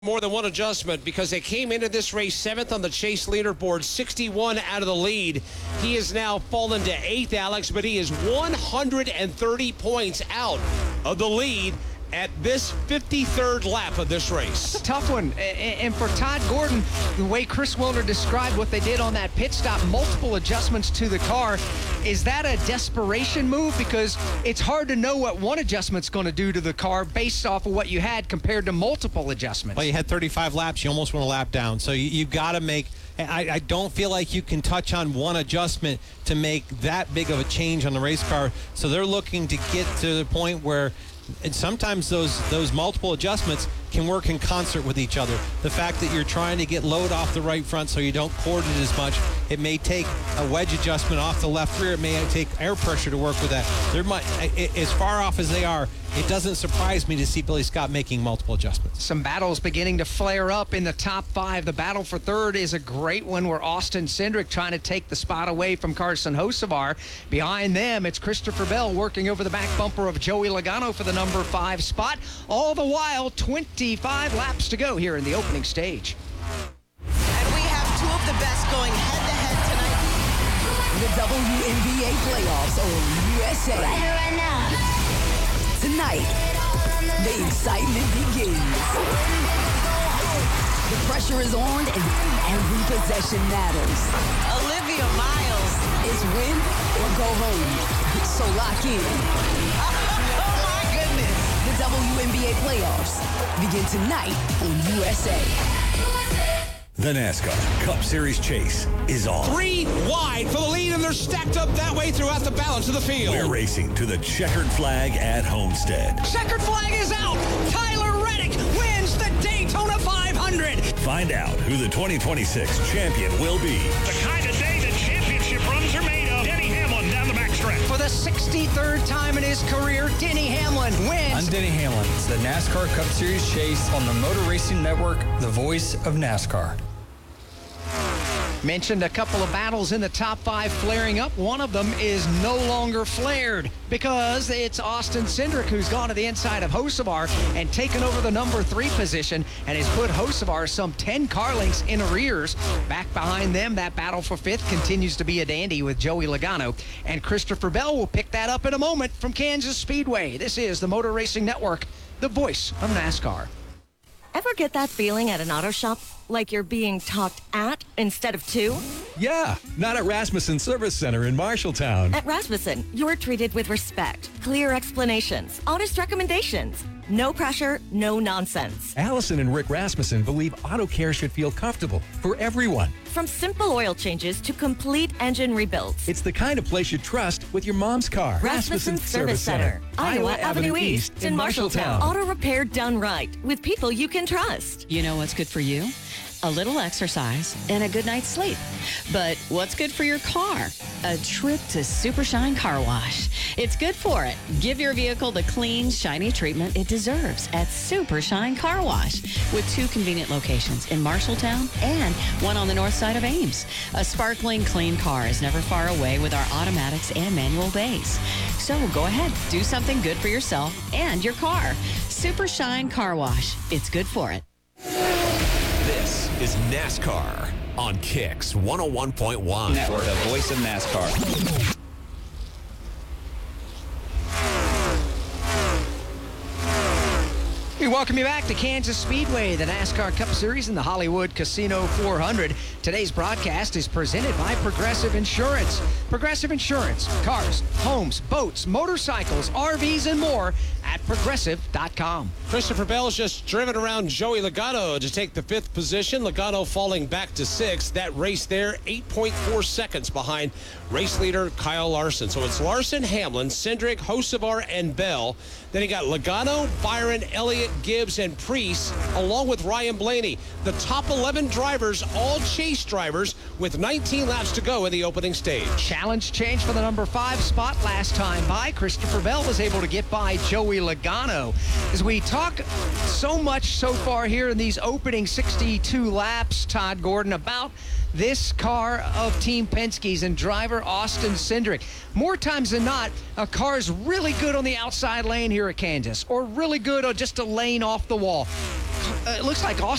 More than one adjustment because they came into this race 7th on the chase leaderboard, 61 out of the lead. He has now fallen to 8th, Alex, but he is 130 points out of the lead at this 53rd lap of this race. It's a tough one. And for Todd Gordon, the way Chris Wilder described what they did on that pit stop, multiple adjustments to the car, is that a desperation move? Because it's hard to know what one adjustment's going to do to the car based off of what you had compared to multiple adjustments. Well, you had 35 laps. You almost went a lap down. So you've got to make... I don't feel like you can touch on one adjustment to make that big of a change on the race car. So they're looking to get to the point where... And sometimes those multiple adjustments can work in concert with each other. The fact that you're trying to get load off the right front so you don't cord it as much, it may take a wedge adjustment off the left rear. It may take air pressure to work with that. There might, as far off as they are, it doesn't surprise me to see Billy Scott making multiple adjustments. Some battles beginning to flare up in the top 5. The battle for third is a great one where Austin Cindric trying to take the spot away from Carson Hocevar. Behind them, it's Christopher Bell working over the back bumper of Joey Logano for the number 5 spot. All the while, 25 laps to go here in the opening stage. And we have two of the best going head-to-head tonight. The WNBA playoffs on USA. Right here, right now. Tonight, the excitement begins. The pressure is on and every possession matters. Olivia Miles. It's win or go home. So lock in. Oh, my goodness. The WNBA playoffs begin tonight on USA. The NASCAR Cup Series chase is on. 3 wide for the lead, and they're stacked up that way throughout the balance of the field. We're racing to the checkered flag at Homestead. Checkered flag is out. Tyler Reddick wins the Daytona 500. Find out who the 2026 champion will be. The kind of day that championship runs are made of. Denny Hamlin down the backstretch. For the 63rd time in his career, Denny Hamlin wins. I'm Denny Hamlin. It's the NASCAR Cup Series chase on the Motor Racing Network, the voice of NASCAR. Mentioned a couple of battles in the top 5 flaring up. One of them is no longer flared because it's Austin Cindric who's gone to the inside of Hocevar and taken over the number 3 position and has put Hocevar some 10 car lengths in arrears. Back behind them, that battle for 5th continues to be a dandy with Joey Logano. And Christopher Bell will pick that up in a moment from Kansas Speedway. This is the Motor Racing Network, the voice of NASCAR. Ever get that feeling at an auto shop? Like you're being talked at instead of to? Yeah, not at Rasmussen Service Center in Marshalltown. At Rasmussen, you're treated with respect, clear explanations, honest recommendations. No pressure, no nonsense. Allison and Rick Rasmussen believe auto care should feel comfortable for everyone. From simple oil changes to complete engine rebuilds. It's the kind of place you trust with your mom's car. Rasmussen Service Center, Iowa Avenue East in Marshalltown. Auto repair done right with people you can trust. You know what's good for you? A little exercise and a good night's sleep. But what's good for your car? A trip to Super Shine Car Wash. It's good for it. Give your vehicle the clean, shiny treatment it deserves at Super Shine Car Wash with 2 convenient locations in Marshalltown and one on the north side of Ames. A sparkling, clean car is never far away with our automatics and manual bays. So go ahead, do something good for yourself and your car. Super Shine Car Wash. It's good for it. This is NASCAR on Kicks 101.1. Network, the voice of NASCAR. We welcome you back to Kansas Speedway, the NASCAR Cup Series and the Hollywood Casino 400. Today's broadcast is presented by Progressive Insurance. Progressive Insurance, cars, homes, boats, motorcycles, RVs, and more at Progressive.com. Christopher Bell's just driven around Joey Logano to take the 5th position. Logano falling back to 6th. That race there, 8.4 seconds behind race leader Kyle Larson. So it's Larson, Hamlin, Cindric, Hocevar, and Bell. Then you got Logano, Byron, Elliott, Gibbs, and Preece, along with Ryan Blaney. The top 11 drivers, all chase drivers, with 19 laps to go in the opening stage. Challenge change for the number 5 spot last time by. Christopher Bell was able to get by Joey Logano. As we talk so much so far here in these opening 62 laps, Todd Gordon, about this car of Team Penske's and driver Austin Cindric. More times than not, a car's really good on the outside lane here at Kansas, or really good on just a lane off the wall. it looks like